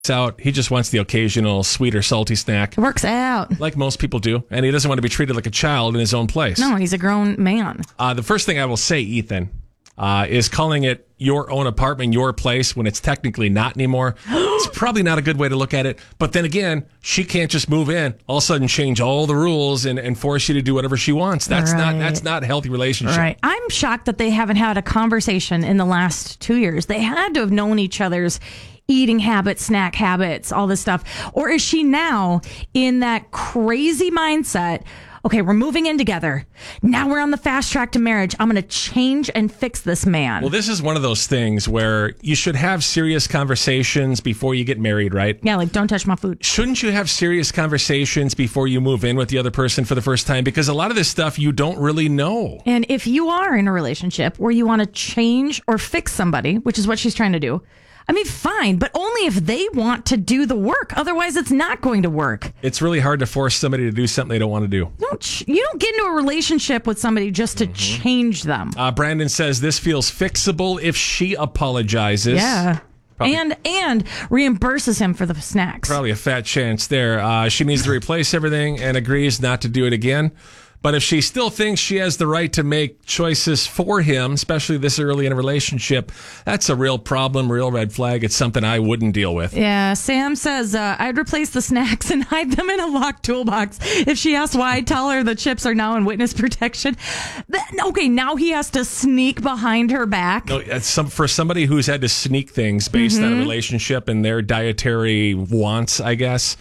out. He just wants the occasional sweet or salty snack. It works out. Like most people do. And he doesn't want to be treated like a child in his own place. No, he's a grown man. The first thing I will say, Ethan, is calling it your own apartment, your place, when it's technically not anymore. It's probably not a good way to look at it. But then again, she can't just move in, all of a sudden change all the rules and force you to do whatever she wants. That's not a healthy relationship. Right. I'm shocked that they haven't had a conversation in the last 2 years. They had to have known each other's eating habits, snack habits, all this stuff. Or is she now in that crazy mindset? Okay, we're moving in together. Now we're on the fast track to marriage. I'm going to change and fix this man. Well, this is one of those things where you should have serious conversations before you get married, right? Yeah, like don't touch my food. Shouldn't you have serious conversations before you move in with the other person for the first time? Because a lot of this stuff you don't really know. And if you are in a relationship where you want to change or fix somebody, which is what she's trying to do, I mean, fine, but only if they want to do the work. Otherwise, it's not going to work. It's really hard to force somebody to do something they don't want to do. You don't get into a relationship with somebody just to change them. Brandon says this feels fixable if she apologizes. Yeah. Probably. And reimburses him for the snacks. Probably a fat chance there. She needs to replace everything and agrees not to do it again. But if she still thinks she has the right to make choices for him, especially this early in a relationship, that's a real problem, real red flag. It's something I wouldn't deal with. Yeah, Sam says, I'd replace the snacks and hide them in a locked toolbox. If she asks why, I'd tell her the chips are now in witness protection. Okay, now he has to sneak behind her back. No, for somebody who's had to sneak things based on a relationship and their dietary wants, I guess.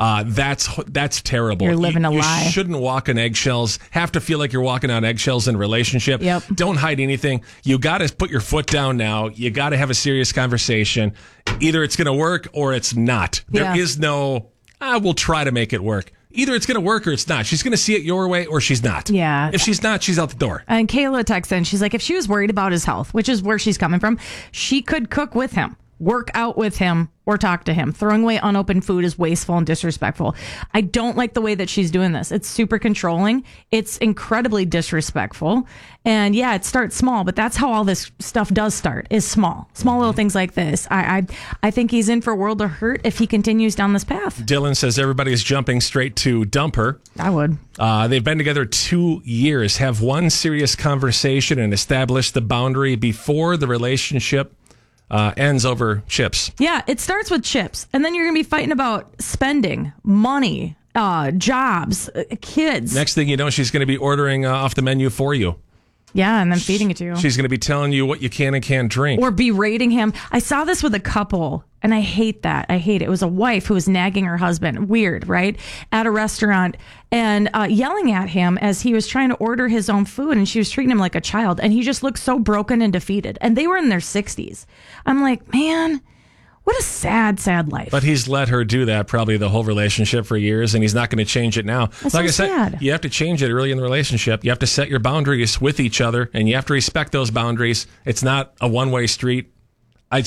That's terrible. You're living a lie. You shouldn't walk on eggshells. Have to feel like you're walking on eggshells in a relationship. Yep. Don't hide anything. You got to put your foot down now. You got to have a serious conversation. Either it's going to work or it's not. There is no, we'll try to make it work. Either it's going to work or it's not. She's going to see it your way or she's not. Yeah. If she's not, she's out the door. And Kayla texts in. She's like, if she was worried about his health, which is where she's coming from, she could cook with him, work out with him, or talk to him. Throwing away unopened food is wasteful and disrespectful. I don't like the way that she's doing this. It's super controlling. It's incredibly disrespectful. And yeah, it starts small, but that's how all this stuff does start, is small. Small little things like this. I think he's in for a world of hurt if he continues down this path. Dylan says everybody's jumping straight to dump her. I would. They've been together 2 years. Have one serious conversation and establish the boundary before the relationship ends over chips. Yeah, it starts with chips. And then you're going to be fighting about spending, money, jobs, kids. Next thing you know, she's going to be ordering off the menu for you. Yeah, and then feeding it to you. She's going to be telling you what you can and can't drink. Or berating him. I saw this with a couple, and I hate that. I hate it. It was a wife who was nagging her husband. Weird, right? At a restaurant and yelling at him as he was trying to order his own food, and she was treating him like a child. And he just looked so broken and defeated. And they were in their 60s. I'm like, man, what a sad, sad life. But he's let her do that probably the whole relationship for years, and he's not going to change it now. That's like so I said, sad. you have to change it early in the relationship. You have to set your boundaries with each other, and you have to respect those boundaries. It's not a one-way street. I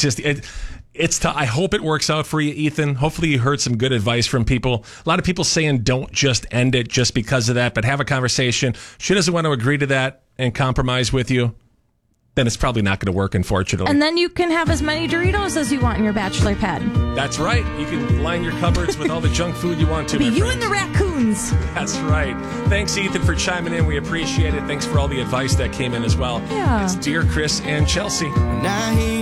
hope it works out for you, Ethan. Hopefully you heard some good advice from people. A lot of people saying don't just end it just because of that, but have a conversation. She doesn't want to agree to that and compromise with you. Then it's probably not going to work, unfortunately. And then you can have as many Doritos as you want in your bachelor pad. That's right. You can line your cupboards with all the junk food you want to. Be you and the raccoons. That's right. Thanks, Ethan, for chiming in. We appreciate it. Thanks for all the advice that came in as well. Yeah. It's Dear Chris and Chelsea.